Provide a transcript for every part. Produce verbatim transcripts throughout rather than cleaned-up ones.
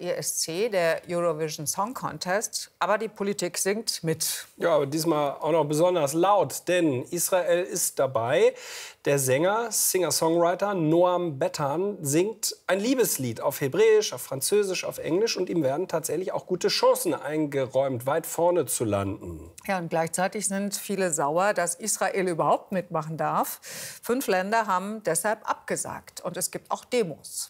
E S C, der Eurovision Song Contest. Aber die Politik singt mit. Ja, aber diesmal auch noch besonders laut, denn Israel ist dabei. Der Sänger, Singer-Songwriter Noam Bethan singt ein Liebeslied auf Hebräisch, auf Französisch, auf Englisch. Und ihm werden tatsächlich auch gute Chancen eingeräumt, weit vorne zu landen. Ja, und gleichzeitig sind viele sauer, dass Israel überhaupt mitmachen darf. Fünf Länder haben deshalb abgesagt. Und es gibt auch Demos.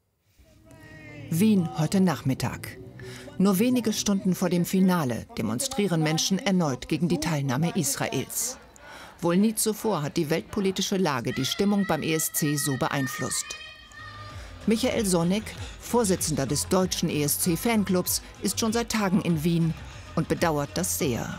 Wien heute Nachmittag. Nur wenige Stunden vor dem Finale demonstrieren Menschen erneut gegen die Teilnahme Israels. Wohl nie zuvor hat die weltpolitische Lage die Stimmung beim E S C so beeinflusst. Michael Sonneck, Vorsitzender des deutschen E S C-Fanclubs, ist schon seit Tagen in Wien und bedauert das sehr.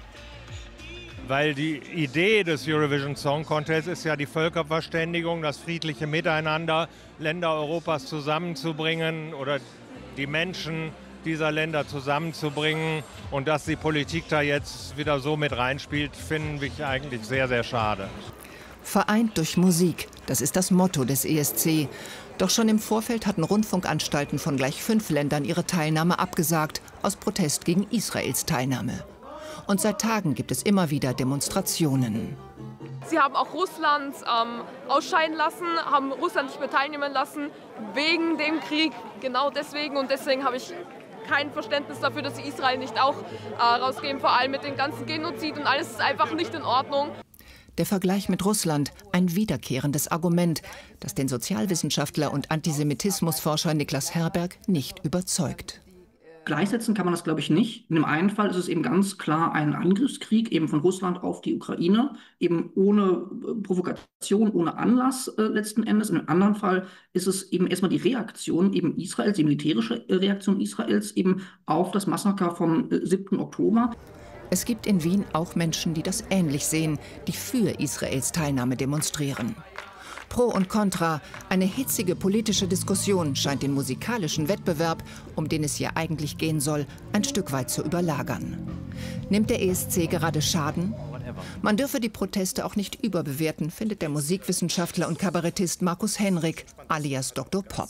Weil die Idee des Eurovision Song Contest ist ja die Völkerverständigung, das friedliche Miteinander, Länder Europas zusammenzubringen oder die Menschen dieser Länder zusammenzubringen. Und dass die Politik da jetzt wieder so mit reinspielt, finden wir eigentlich sehr, sehr schade. Vereint durch Musik, das ist das Motto des E S C. Doch schon im Vorfeld hatten Rundfunkanstalten von gleich fünf Ländern ihre Teilnahme abgesagt, aus Protest gegen Israels Teilnahme. Und seit Tagen gibt es immer wieder Demonstrationen. Sie haben auch Russland ähm, ausscheiden lassen, haben Russland nicht mehr teilnehmen lassen, wegen dem Krieg. Genau deswegen. Und deswegen habe ich kein Verständnis dafür, dass sie Israel nicht auch äh, rausgeben. Vor allem mit dem ganzen Genozid und alles ist einfach nicht in Ordnung. Der Vergleich mit Russland, ein wiederkehrendes Argument, das den Sozialwissenschaftler und Antisemitismusforscher Niklas Herberg nicht überzeugt. Gleichsetzen kann man das, glaube ich, nicht. In dem einen Fall ist es eben ganz klar ein Angriffskrieg eben von Russland auf die Ukraine, eben ohne Provokation, ohne Anlass äh, letzten Endes. In dem anderen Fall ist es eben erstmal die Reaktion eben Israels, die militärische Reaktion Israels eben auf das Massaker vom äh, siebten Oktober. Es gibt in Wien auch Menschen, die das ähnlich sehen, die für Israels Teilnahme demonstrieren. Pro und Contra, eine hitzige politische Diskussion scheint den musikalischen Wettbewerb, um den es hier eigentlich gehen soll, ein Stück weit zu überlagern. Nimmt der E S C gerade Schaden? Man dürfe die Proteste auch nicht überbewerten, findet der Musikwissenschaftler und Kabarettist Markus Henrik alias Doktor Pop.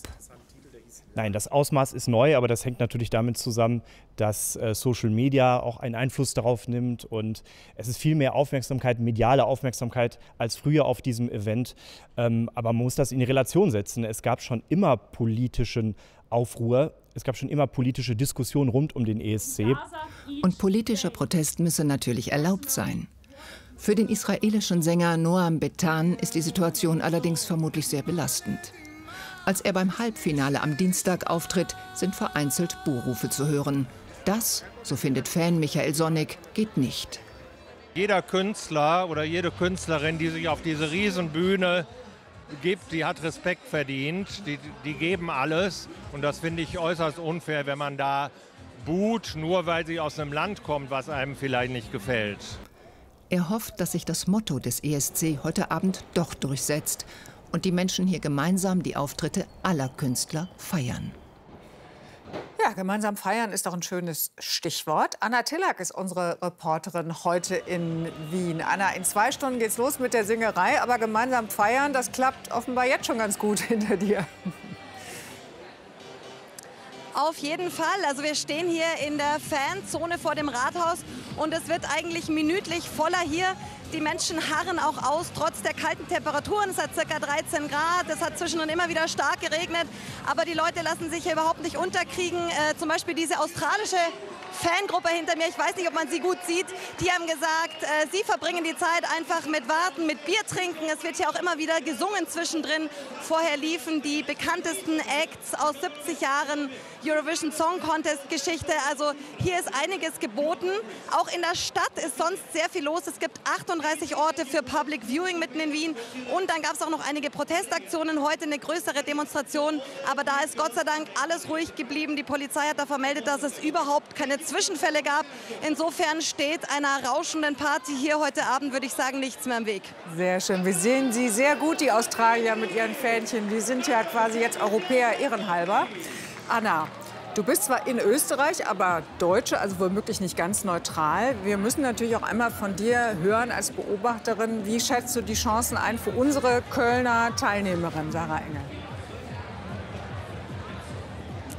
Nein, das Ausmaß ist neu, aber das hängt natürlich damit zusammen, dass äh, Social Media auch einen Einfluss darauf nimmt und es ist viel mehr Aufmerksamkeit, mediale Aufmerksamkeit als früher auf diesem Event. Ähm, aber man muss das in die Relation setzen. Es gab schon immer politischen Aufruhr, es gab schon immer politische Diskussionen rund um den E S C. Und politischer Protest müsse natürlich erlaubt sein. Für den israelischen Sänger Noam Bethan ist die Situation allerdings vermutlich sehr belastend. Als er beim Halbfinale am Dienstag auftritt, sind vereinzelt Buhrufe zu hören. Das, so findet Fan Michael Sonneck, geht nicht. Jeder Künstler oder jede Künstlerin, die sich auf diese Riesenbühne gibt, die hat Respekt verdient. Die, die geben alles. Und das finde ich äußerst unfair, wenn man da buht, nur weil sie aus einem Land kommt, was einem vielleicht nicht gefällt. Er hofft, dass sich das Motto des E S C heute Abend doch durchsetzt und die Menschen hier gemeinsam die Auftritte aller Künstler feiern. Ja, gemeinsam feiern ist doch ein schönes Stichwort. Anna Tillack ist unsere Reporterin heute in Wien. Anna, in zwei Stunden geht's los mit der Singerei, aber gemeinsam feiern, das klappt offenbar jetzt schon ganz gut hinter dir. Auf jeden Fall. Also wir stehen hier in der Fanzone vor dem Rathaus und es wird eigentlich minütlich voller hier. Die Menschen harren auch aus, trotz der kalten Temperaturen. Es hat ca. dreizehn Grad, es hat zwischendrin immer wieder stark geregnet. Aber die Leute lassen sich hier überhaupt nicht unterkriegen. Äh, zum Beispiel diese australische Fangruppe hinter mir, ich weiß nicht, ob man sie gut sieht, die haben gesagt, äh, sie verbringen die Zeit einfach mit Warten, mit Bier trinken. Es wird hier auch immer wieder gesungen zwischendrin. Vorher liefen die bekanntesten Acts aus siebzig Jahren Eurovision Song Contest Geschichte. Also hier ist einiges geboten. Auch in der Stadt ist sonst sehr viel los. Es gibt achtunddreißig Orte für Public Viewing mitten in Wien. Und dann gab es auch noch einige Protestaktionen. Heute eine größere Demonstration. Aber da ist Gott sei Dank alles ruhig geblieben. Die Polizei hat da vermeldet, dass es überhaupt keine Zwischenfälle gab. Insofern steht einer rauschenden Party hier heute Abend, würde ich sagen, nichts mehr im Weg. Sehr schön. Wir sehen Sie sehr gut, die Australier mit ihren Fähnchen. Die sind ja quasi jetzt Europäer ehrenhalber. Anna, du bist zwar in Österreich, aber Deutsche, also womöglich nicht ganz neutral. Wir müssen natürlich auch einmal von dir hören als Beobachterin, wie schätzt du die Chancen ein für unsere Kölner Teilnehmerin, Sarah Engel?